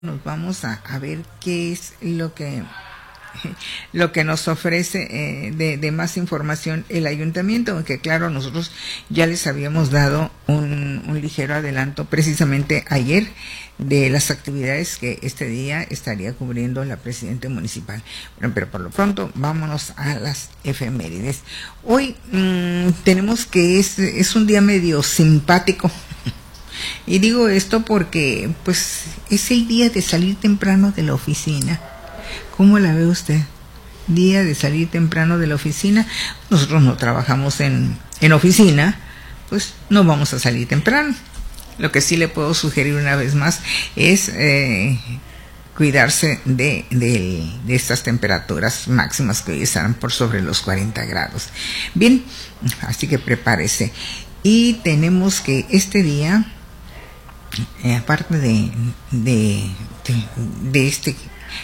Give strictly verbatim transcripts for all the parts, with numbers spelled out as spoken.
Nos vamos a, a ver qué es lo que lo que nos ofrece eh, de, de más información el ayuntamiento, aunque claro, nosotros ya les habíamos dado un, un ligero adelanto precisamente ayer de las actividades que este día estaría cubriendo la presidenta municipal. Bueno, pero por lo pronto vámonos a las efemérides. Hoy mmm, tenemos que es, es un día medio simpático. Y digo esto porque pues es el día de salir temprano de la oficina. ¿Cómo la ve usted? Día de salir temprano de la oficina. Nosotros no trabajamos en, en oficina, pues no vamos a salir temprano. Lo que sí le puedo sugerir una vez más es eh, cuidarse de, de, de estas temperaturas máximas que hoy estarán por sobre los cuarenta grados. Bien, así que prepárese. Y tenemos que este día, Eh, aparte de, de, de, de este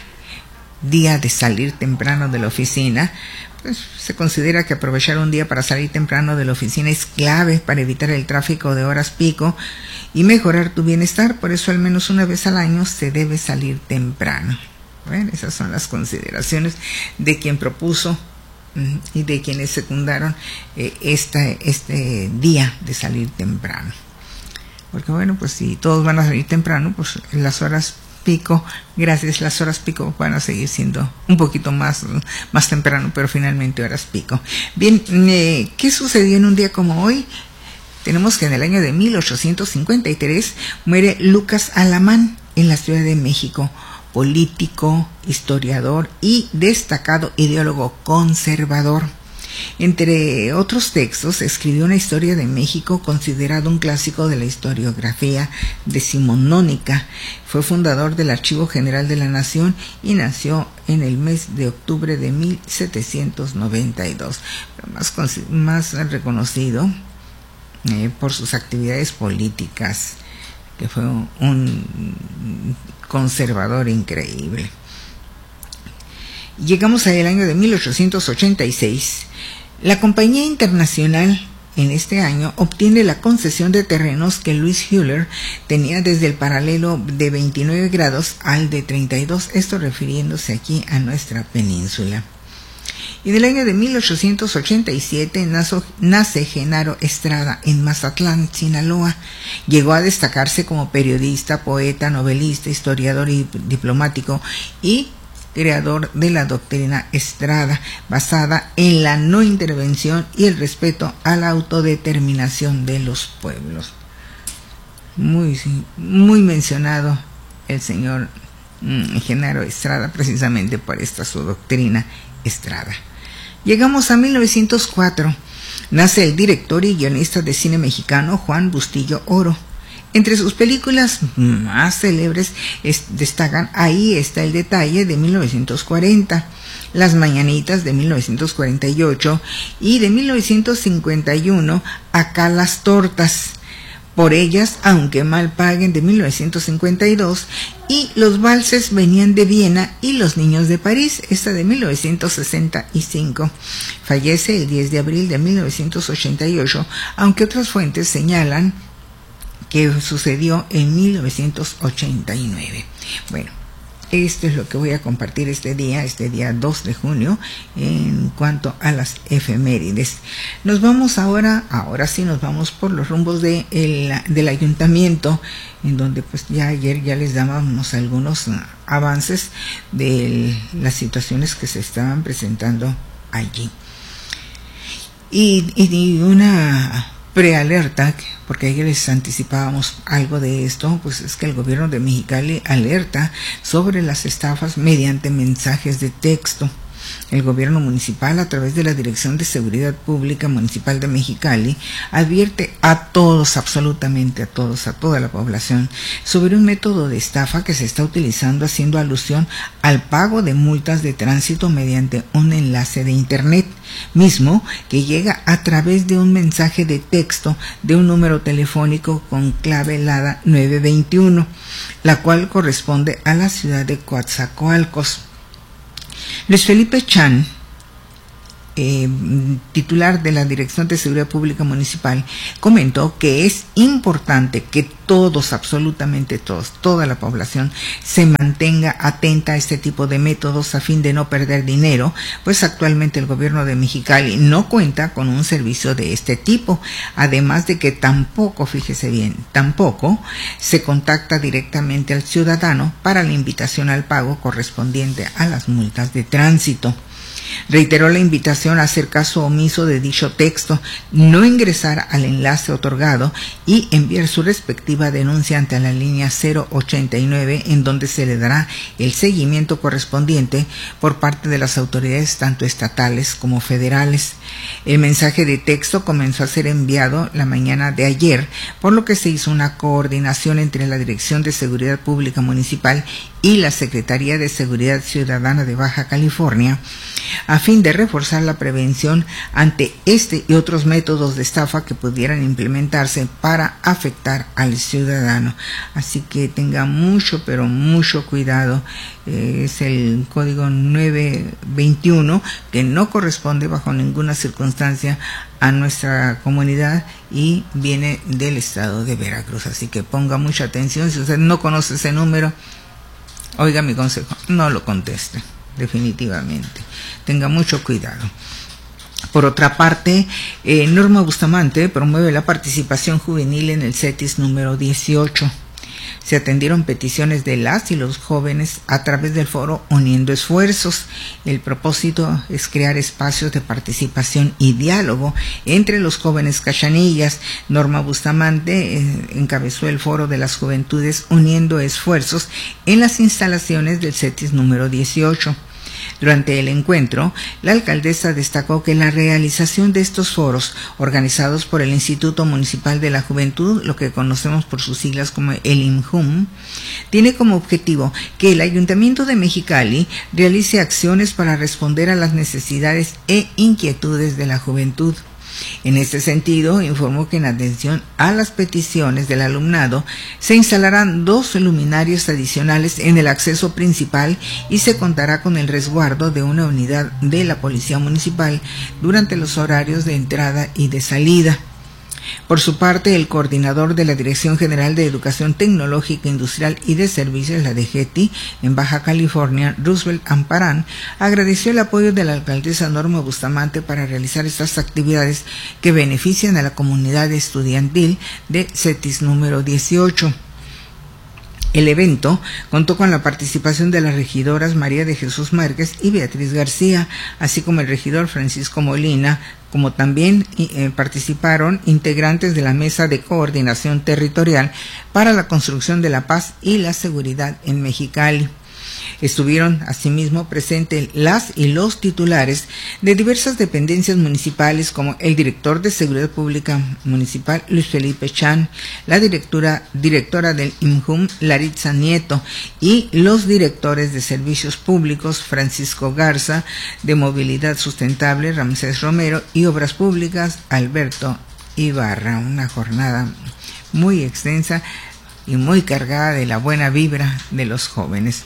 día de salir temprano de la oficina, pues se considera que aprovechar un día para salir temprano de la oficina es clave para evitar el tráfico de horas pico y mejorar tu bienestar. Por eso al menos una vez al año se debe salir temprano. Bueno, esas son las consideraciones de quien propuso y de quienes secundaron eh, esta, este día de salir temprano. Porque bueno, pues si todos van a salir temprano, pues las horas pico, gracias, las horas pico van a seguir siendo un poquito más, más temprano, pero finalmente horas pico. Bien, eh, ¿qué sucedió en un día como hoy? Tenemos que en el año de mil ochocientos cincuenta y tres muere Lucas Alamán en la Ciudad de México, político, historiador y destacado ideólogo conservador. Entre otros textos, escribió una historia de México considerado un clásico de la historiografía decimonónica. Fue fundador del Archivo General de la Nación y nació en el mes de octubre de mil setecientos noventa y dos. Pero más, más reconocido eh, por sus actividades políticas, que fue un, un conservador increíble. Llegamos al año de mil ochocientos ochenta y seis. La compañía internacional en este año obtiene la concesión de terrenos que Louis Euler tenía desde el paralelo de veintinueve grados al de treinta y dos, esto refiriéndose aquí a nuestra península. Y del año de mil ochocientos ochenta y siete nazo, nace Genaro Estrada en Mazatlán, Sinaloa. Llegó a destacarse como periodista, poeta, novelista, historiador y diplomático y creador de la doctrina Estrada, basada en la no intervención y el respeto a la autodeterminación de los pueblos. Muy, muy mencionado el señor mm, Genaro Estrada, precisamente por esta su doctrina Estrada. Llegamos a mil novecientos cuatro. Nace el director y guionista de cine mexicano Juan Bustillo Oro. Entre sus películas más célebres es, destacan Ahí está el detalle de mil novecientos cuarenta, Las mañanitas de mil novecientos cuarenta y ocho y de mil novecientos cincuenta y uno Acá las tortas, Por ellas aunque mal paguen de mil novecientos cincuenta y dos y Los valses venían de Viena y Los niños de París, esta de mil novecientos sesenta y cinco. Fallece el diez de abril de mil novecientos ochenta y ocho, aunque otras fuentes señalan que sucedió en mil novecientos ochenta y nueve. Bueno, esto es lo que voy a compartir este día, este día dos de junio, en cuanto a las efemérides. Nos vamos ahora, ahora sí nos vamos por los rumbos de el, del ayuntamiento, en donde pues ya ayer ya les dábamos algunos uh, avances de las situaciones que se estaban presentando allí. Y, y una prealerta, porque ayer les anticipábamos algo de esto, pues es que el gobierno de Mexicali alerta sobre las estafas mediante mensajes de texto. El gobierno municipal, a través de la Dirección de Seguridad Pública Municipal de Mexicali, advierte a todos, absolutamente a todos, a toda la población, sobre un método de estafa que se está utilizando haciendo alusión al pago de multas de tránsito mediante un enlace de internet, mismo que llega a través de un mensaje de texto de un número telefónico con clave helada nueve veintiuno, la cual corresponde a la ciudad de Coatzacoalcos. Luis Felipe Chan, eh, titular de la Dirección de Seguridad Pública Municipal, comentó que es importante que todos, absolutamente todos, toda la población se mantenga atenta a este tipo de métodos a fin de no perder dinero, pues actualmente el gobierno de Mexicali no cuenta con un servicio de este tipo, además de que tampoco, fíjese bien, tampoco se contacta directamente al ciudadano para la invitación al pago correspondiente a las multas de tránsito. Reiteró la invitación a hacer caso omiso de dicho texto, no ingresar al enlace otorgado y enviar su respectiva denuncia ante la línea cero ochenta y nueve, en donde se le dará el seguimiento correspondiente por parte de las autoridades tanto estatales como federales. El mensaje de texto comenzó a ser enviado la mañana de ayer, por lo que se hizo una coordinación entre la Dirección de Seguridad Pública Municipal y la Secretaría de Seguridad Ciudadana de Baja California, a fin de reforzar la prevención ante este y otros métodos de estafa que pudieran implementarse para afectar al ciudadano. Así que tenga mucho, pero mucho cuidado. Eh, es el código nueve veintiuno, que no corresponde bajo ninguna circunstancia a nuestra comunidad y viene del estado de Veracruz. Así que ponga mucha atención. Si usted no conoce ese número, oiga mi consejo, no lo conteste, definitivamente. Tenga mucho cuidado. Por otra parte, eh, Norma Bustamante promueve la participación juvenil en el CETIS número dieciocho. Se atendieron peticiones de las y los jóvenes a través del foro Uniendo Esfuerzos. El propósito es crear espacios de participación y diálogo entre los jóvenes cachanillas. Norma Bustamante eh, encabezó el foro de las juventudes Uniendo Esfuerzos en las instalaciones del CETIS número dieciocho. Durante el encuentro, la alcaldesa destacó que la realización de estos foros, organizados por el Instituto Municipal de la Juventud, lo que conocemos por sus siglas como el I M J U M, tiene como objetivo que el Ayuntamiento de Mexicali realice acciones para responder a las necesidades e inquietudes de la juventud. En este sentido, informó que en atención a las peticiones del alumnado se instalarán dos luminarios adicionales en el acceso principal y se contará con el resguardo de una unidad de la Policía Municipal durante los horarios de entrada y de salida. Por su parte, el coordinador de la Dirección General de Educación Tecnológica, Industrial y de Servicios, la D G T I, en Baja California, Roosevelt Amparán, agradeció el apoyo de la alcaldesa Norma Bustamante para realizar estas actividades que benefician a la comunidad estudiantil de CETIS número dieciocho. El evento contó con la participación de las regidoras María de Jesús Márquez y Beatriz García, así como el regidor Francisco Molina, como también eh, participaron integrantes de la Mesa de Coordinación Territorial para la Construcción de la Paz y la Seguridad en Mexicali. Estuvieron asimismo presentes las y los titulares de diversas dependencias municipales, como el director de Seguridad Pública Municipal, Luis Felipe Chan, la directora, directora del I M J U M, Laritza Nieto, y los directores de Servicios Públicos, Francisco Garza, de Movilidad Sustentable, Ramsés Romero, y Obras Públicas, Alberto Ibarra. Una jornada muy extensa y muy cargada de la buena vibra de los jóvenes.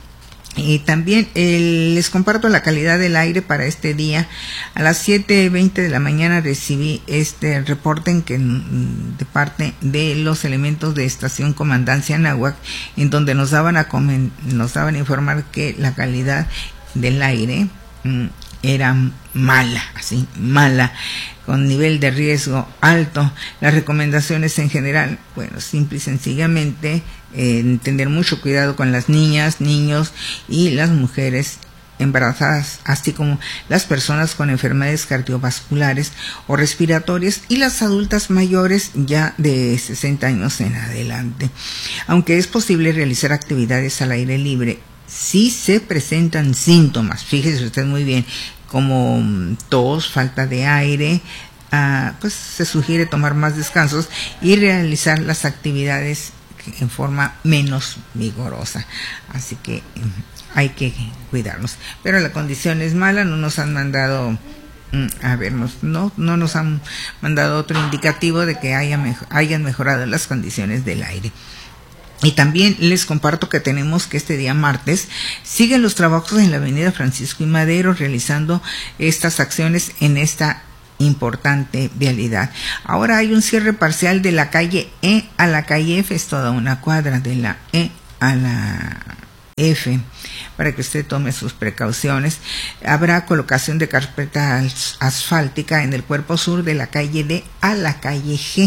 Y también eh, les comparto la calidad del aire para este día. A las siete veinte de la mañana recibí este reporte en que, de parte de los elementos de Estación Comandancia Anáhuac, en donde nos daban a, comen, nos daban a informar que la calidad del aire mm, era mala, así, mala, con nivel de riesgo alto. Las recomendaciones en general, bueno, simple y sencillamente, eh, tener mucho cuidado con las niñas, niños y las mujeres embarazadas, así como las personas con enfermedades cardiovasculares o respiratorias y las adultas mayores ya de sesenta años en adelante. Aunque es posible realizar actividades al aire libre, si se presentan síntomas, fíjese usted muy bien, como tos, falta de aire, uh, pues se sugiere tomar más descansos y realizar las actividades en forma menos vigorosa. Así que hay que cuidarnos. Pero la condición es mala, no nos han mandado, a ver, no, no, no nos han mandado otro indicativo de que haya mejor, hayan mejorado las condiciones del aire. Y también les comparto que tenemos que este día martes siguen los trabajos en la avenida Francisco y Madero realizando estas acciones en esta importante vialidad. Ahora hay un cierre parcial de la calle E a la calle F, es toda una cuadra de la E a la F, para que usted tome sus precauciones. Habrá colocación de carpeta asfáltica en el cuerpo sur de la calle D a la calle G.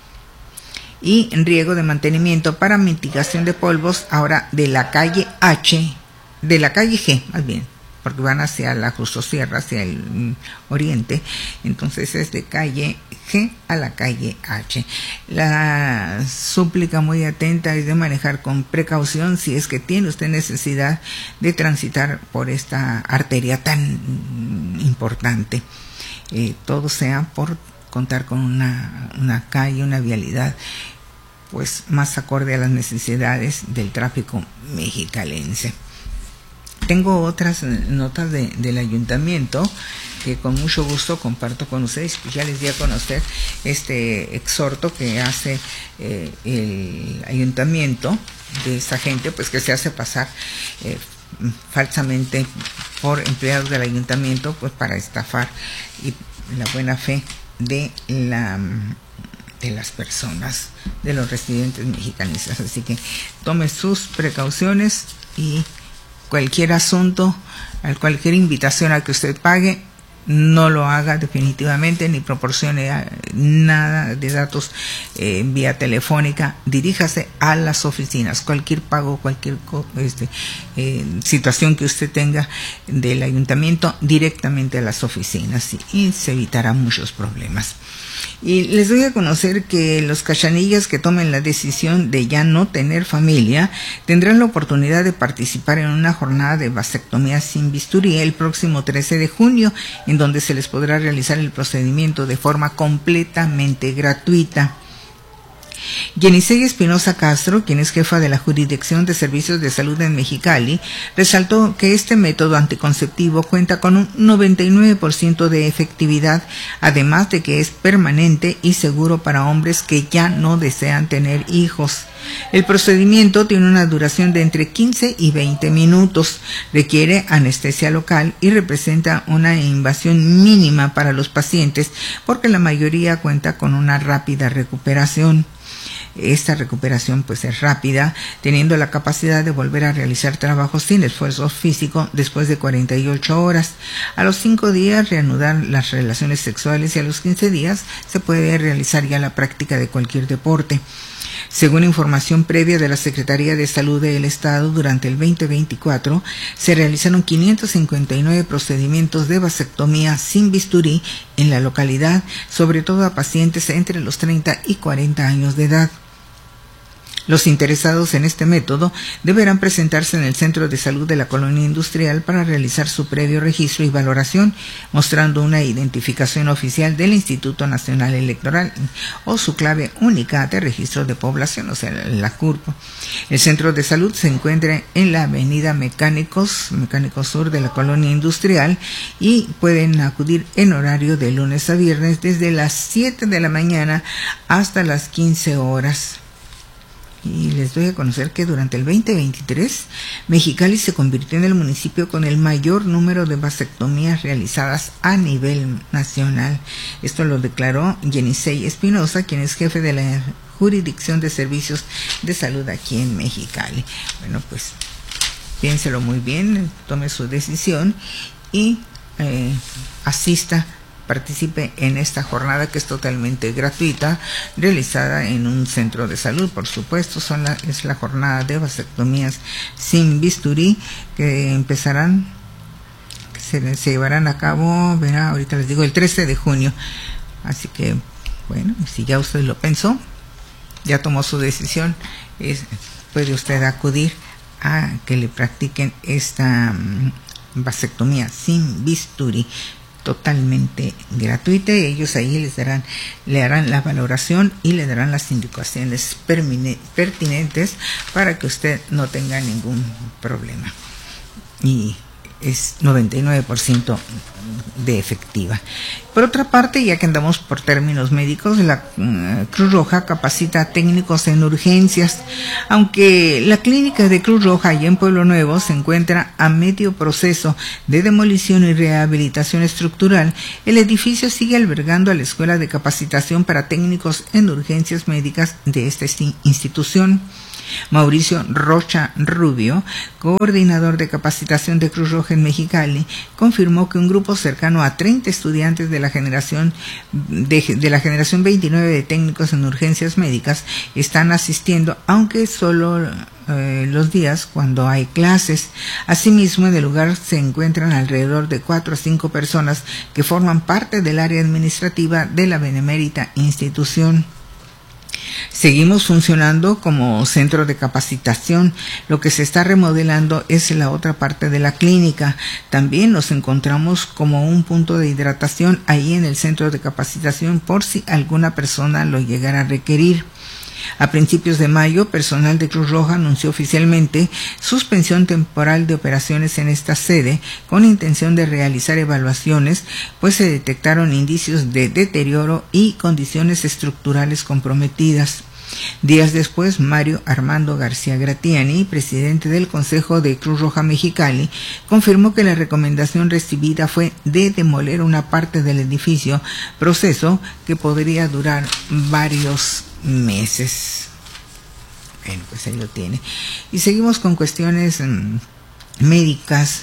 Y riego de mantenimiento para mitigación de polvos ahora de la calle H, de la calle G más bien, porque van hacia la Justo Sierra, hacia el mm, oriente, entonces es de calle G a la calle H. La súplica muy atenta es de manejar con precaución si es que tiene usted necesidad de transitar por esta arteria tan mm, importante. Eh, todo sea por contar con una, una calle, una vialidad pues más acorde a las necesidades del tráfico mexicalense. Tengo otras notas de, del ayuntamiento que con mucho gusto comparto con ustedes. Pues ya les di a conocer este exhorto que hace eh, el ayuntamiento de esta gente, pues que se hace pasar eh, falsamente por empleados del ayuntamiento, pues para estafar y la buena fe de la de las personas, de los residentes mexicanistas. Así que tome sus precauciones y cualquier asunto, cualquier invitación a que usted pague, no lo haga definitivamente, ni proporcione nada de datos eh, vía telefónica. Diríjase a las oficinas. Cualquier pago, cualquier este, eh, situación que usted tenga del ayuntamiento, directamente a las oficinas, y, y se evitará muchos problemas. Y les doy a conocer que los cachanillas que tomen la decisión de ya no tener familia tendrán la oportunidad de participar en una jornada de vasectomía sin bisturí el próximo trece de junio, en donde se les podrá realizar el procedimiento de forma completamente gratuita. Yenisei Espinosa Castro, quien es jefa de la Jurisdicción de Servicios de Salud en Mexicali, resaltó que este método anticonceptivo cuenta con un noventa y nueve por ciento de efectividad, además de que es permanente y seguro para hombres que ya no desean tener hijos. El procedimiento tiene una duración de entre quince y veinte minutos, requiere anestesia local y representa una invasión mínima para los pacientes porque la mayoría cuenta con una rápida recuperación. Esta recuperación pues es rápida, teniendo la capacidad de volver a realizar trabajos sin esfuerzo físico después de cuarenta y ocho horas. A los cinco días reanudar las relaciones sexuales y a los quince días se puede realizar ya la práctica de cualquier deporte. Según información previa de la Secretaría de Salud del Estado, durante el veinte veinticuatro se realizaron quinientos cincuenta y nueve procedimientos de vasectomía sin bisturí en la localidad, sobre todo a pacientes entre los treinta y cuarenta años de edad. Los interesados en este método deberán presentarse en el Centro de Salud de la Colonia Industrial para realizar su previo registro y valoración, mostrando una identificación oficial del Instituto Nacional Electoral o su clave única de registro de población, o sea, la C U R P. El Centro de Salud se encuentra en la Avenida Mecánicos, Mecánicos Sur de la Colonia Industrial, y pueden acudir en horario de lunes a viernes desde las siete de la mañana hasta las quince horas. Y les doy a conocer que durante el veinte veintitrés, Mexicali se convirtió en el municipio con el mayor número de vasectomías realizadas a nivel nacional. Esto lo declaró Yenisei Espinosa, quien es jefe de la Jurisdicción de Servicios de Salud aquí en Mexicali. Bueno, pues piénselo muy bien, tome su decisión y eh, asista, participe en esta jornada que es totalmente gratuita, realizada en un centro de salud, por supuesto. Son la, es la jornada de vasectomías sin bisturí que empezarán, que se, se llevarán a cabo, verá, ahorita les digo, el trece de junio. Así que, bueno, si ya usted lo pensó, ya tomó su decisión, es, puede usted acudir a que le practiquen esta um, vasectomía sin bisturí, totalmente gratuita, y ellos ahí les darán, le harán la valoración y le darán las indicaciones pertinentes para que usted no tenga ningún problema. Y es noventa y nueve por ciento de efectiva. Por otra parte, ya que andamos por términos médicos, la uh, Cruz Roja capacita a técnicos en urgencias. Aunque la clínica de Cruz Roja allá en Pueblo Nuevo se encuentra a medio proceso de demolición y rehabilitación estructural, el edificio sigue albergando a la Escuela de Capacitación para Técnicos en Urgencias Médicas de esta institución. Mauricio Rocha Rubio, coordinador de capacitación de Cruz Roja en Mexicali, confirmó que un grupo cercano a treinta estudiantes de la generación de, de la generación veintinueve de técnicos en urgencias médicas están asistiendo, aunque solo eh, los días cuando hay clases. Asimismo, en el lugar se encuentran alrededor de cuatro a cinco personas que forman parte del área administrativa de la benemérita institución. Seguimos funcionando como centro de capacitación. Lo que se está remodelando es la otra parte de la clínica. También nos encontramos como un punto de hidratación ahí en el centro de capacitación por si alguna persona lo llegara a requerir. A principios de mayo, personal de Cruz Roja anunció oficialmente suspensión temporal de operaciones en esta sede con intención de realizar evaluaciones, pues se detectaron indicios de deterioro y condiciones estructurales comprometidas. Días después, Mario Armando García Gratiani, presidente del Consejo de Cruz Roja Mexicali, confirmó que la recomendación recibida fue de demoler una parte del edificio, proceso que podría durar varios meses. Bueno, pues ahí lo tiene. Y seguimos con cuestiones mmm, médicas.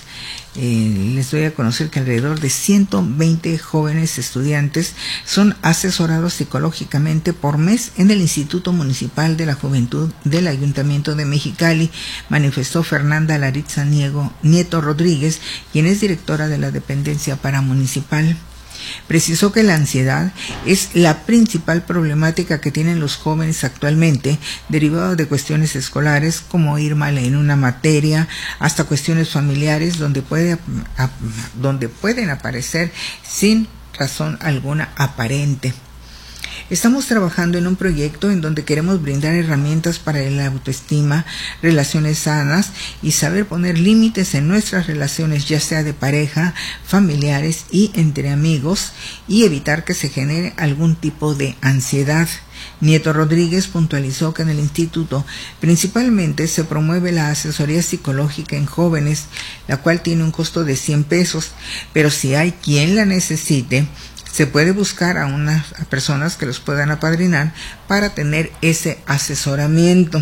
Eh, les doy a conocer que alrededor de ciento veinte jóvenes estudiantes son asesorados psicológicamente por mes en el Instituto Municipal de la Juventud del Ayuntamiento de Mexicali, manifestó Fernanda Laritza Niego, Nieto Rodríguez, quien es directora de la dependencia paramunicipal. Precisó que la ansiedad es la principal problemática que tienen los jóvenes actualmente, derivado de cuestiones escolares como ir mal en una materia, hasta cuestiones familiares donde puede, donde pueden aparecer sin razón alguna aparente. Estamos trabajando en un proyecto en donde queremos brindar herramientas para la autoestima, relaciones sanas y saber poner límites en nuestras relaciones, ya sea de pareja, familiares y entre amigos, y evitar que se genere algún tipo de ansiedad. Nieto Rodríguez puntualizó que en el instituto principalmente se promueve la asesoría psicológica en jóvenes, la cual tiene un costo de cien pesos, pero si hay quien la necesite, se puede buscar a unas a personas que los puedan apadrinar para tener ese asesoramiento.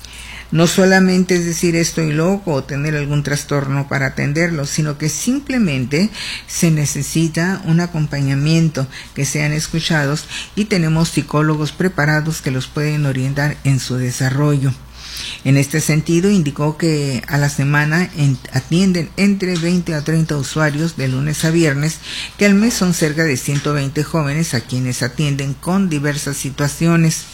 No solamente es decir estoy loco o tener algún trastorno para atenderlo, sino que simplemente se necesita un acompañamiento, que sean escuchados, y tenemos psicólogos preparados que los pueden orientar en su desarrollo. En este sentido, indicó que a la semana en, atienden entre veinte a treinta usuarios de lunes a viernes, que al mes son cerca de ciento veinte jóvenes a quienes atienden con diversas situaciones.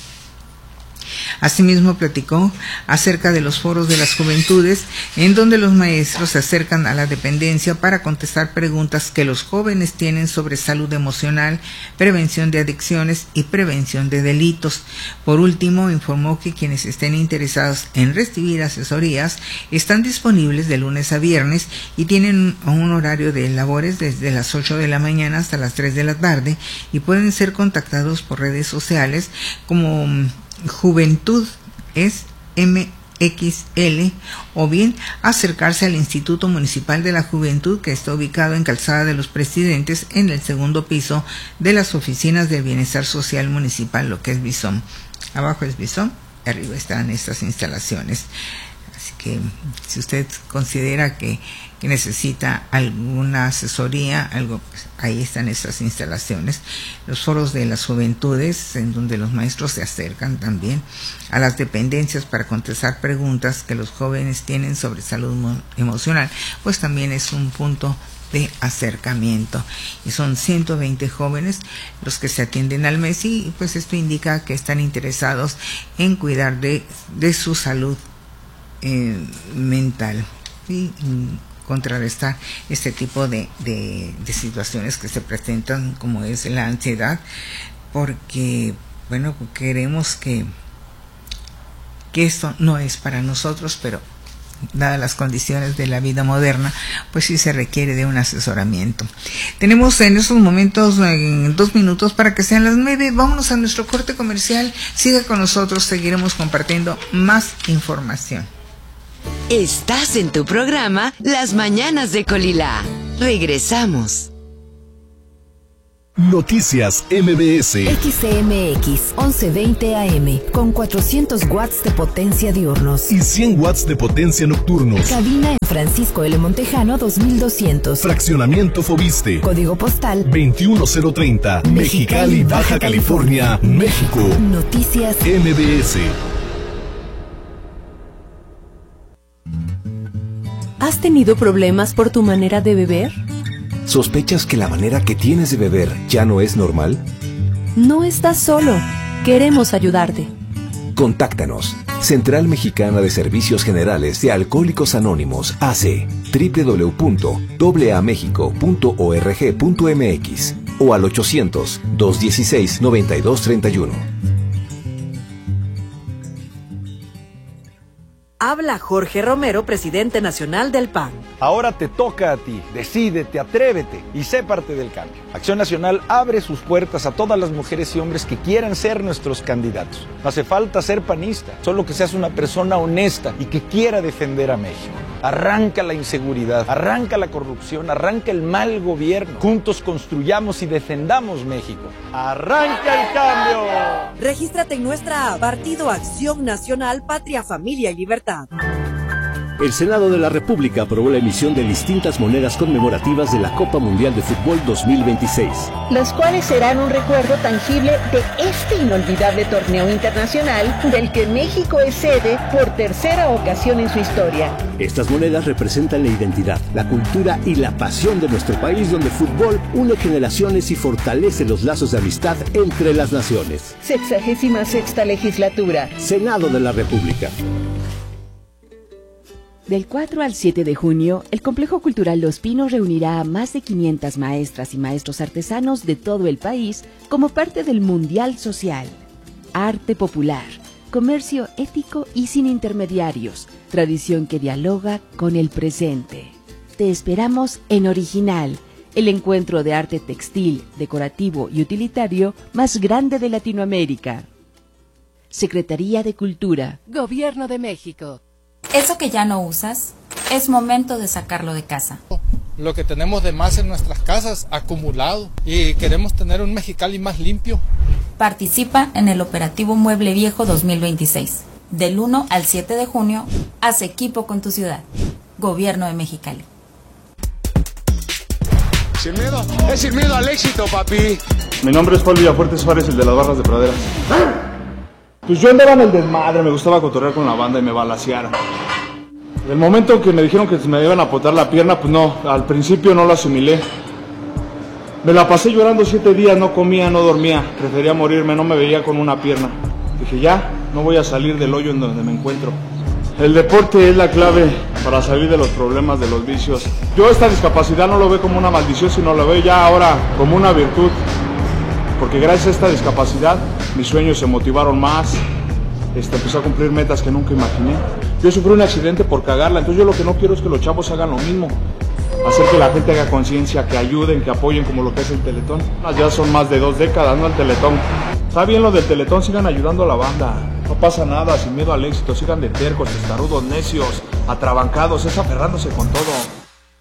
Asimismo, platicó acerca de los foros de las juventudes, en donde los maestros se acercan a la dependencia para contestar preguntas que los jóvenes tienen sobre salud emocional, prevención de adicciones y prevención de delitos. Por último, informó que quienes estén interesados en recibir asesorías están disponibles de lunes a viernes y tienen un horario de labores desde las ocho de la mañana hasta las tres de la tarde, y pueden ser contactados por redes sociales como Juventud es M X L, o bien acercarse al Instituto Municipal de la Juventud, que está ubicado en Calzada de los Presidentes, en el segundo piso de las oficinas del Bienestar Social Municipal, lo que es Bison. Abajo es Bison, arriba están estas instalaciones. Así que si usted considera que, que necesita alguna asesoría, algo, pues ahí están estas instalaciones. Los foros de las juventudes, en donde los maestros se acercan también a las dependencias para contestar preguntas que los jóvenes tienen sobre salud emocional, pues también es un punto de acercamiento. Y son ciento veinte jóvenes los que se atienden al mes, y pues esto indica que están interesados en cuidar de, de su salud eh, mental y contrarrestar este tipo de, de, de situaciones que se presentan, como es la ansiedad, porque bueno, queremos que que esto no es para nosotros, pero dadas las condiciones de la vida moderna, pues sí se requiere de un asesoramiento. Tenemos en estos momentos en dos minutos para que sean las nueve. Vámonos a nuestro corte comercial. Siga con nosotros, seguiremos compartiendo más información. Estás en tu programa Las Mañanas de Colilá. Regresamos. Noticias M B S. X C M X once veinte A M con cuatrocientos watts de potencia diurnos y cien watts de potencia nocturnos. Cabina en Francisco L. Montejano dos mil doscientos. Fraccionamiento Fobiste. Código postal veintiuno cero treinta. Mexicali, Baja California, México. Noticias M B S. ¿Has tenido problemas por tu manera de beber? ¿Sospechas que la manera que tienes de beber ya no es normal? No estás solo. Queremos ayudarte. Contáctanos. Central Mexicana de Servicios Generales de Alcohólicos Anónimos, A C, doble u doble u doble u punto a mexico punto org punto m x o al ochocientos, dos dieciséis, noventa y dos treinta y uno. Habla Jorge Romero, presidente nacional del P A N. Ahora te toca a ti. Decídete, atrévete y sé parte del cambio. Acción Nacional abre sus puertas a todas las mujeres y hombres que quieran ser nuestros candidatos. No hace falta ser panista, solo que seas una persona honesta y que quiera defender a México. Arranca la inseguridad, arranca la corrupción, arranca el mal gobierno. Juntos construyamos y defendamos México. ¡Arranca el cambio! Regístrate en nuestra app Partido Acción Nacional, Patria, Familia y Libertad. El Senado de la República aprobó la emisión de distintas monedas conmemorativas de la Copa Mundial de Fútbol dos mil veintiséis. Las cuales serán un recuerdo tangible de este inolvidable torneo internacional del que México es sede por tercera ocasión en su historia. Estas monedas representan la identidad, la cultura y la pasión de nuestro país, donde el fútbol une generaciones y fortalece los lazos de amistad entre las naciones. Sexagésima sexta legislatura. Senado de la República. Del cuatro al siete de junio, el Complejo Cultural Los Pinos reunirá a más de quinientas maestras y maestros artesanos de todo el país como parte del Mundial Social. Arte popular, comercio ético y sin intermediarios, tradición que dialoga con el presente. Te esperamos en Original, el encuentro de arte textil, decorativo y utilitario más grande de Latinoamérica. Secretaría de Cultura. Gobierno de México. Eso que ya no usas, es momento de sacarlo de casa. Lo que tenemos de más en nuestras casas, acumulado, y queremos tener un Mexicali más limpio. Participa en el Operativo Mueble Viejo dos mil veintiséis. Del uno al siete de junio, haz equipo con tu ciudad. Gobierno de Mexicali. Sin miedo, es sin miedo al éxito, papi. Mi nombre es Paul Villafuerte Suárez, el de las barras de praderas. Pues yo andaba en el desmadre, me gustaba cotorrear con la banda y me balacearon. El momento que me dijeron que me iban a apotar la pierna, pues no, al principio no lo asimilé. Me la pasé llorando siete días, no comía, no dormía, prefería morirme, no me veía con una pierna. Dije, ya, no voy a salir del hoyo en donde me encuentro. El deporte es la clave para salir de los problemas, de los vicios. Yo esta discapacidad no lo veo como una maldición, sino lo veo ya ahora como una virtud. Porque gracias a esta discapacidad, mis sueños se motivaron más, este, empecé a cumplir metas que nunca imaginé. Yo sufrí un accidente por cagarla, entonces yo lo que no quiero es que los chavos hagan lo mismo. Hacer que la gente haga conciencia, que ayuden, que apoyen como lo que es el Teletón. Ya son más de dos décadas, ¿no? El Teletón. Está bien lo del Teletón, sigan ayudando a la banda. No pasa nada, sin miedo al éxito, sigan de tercos, testarudos, necios, atrabancados, es aferrándose con todo.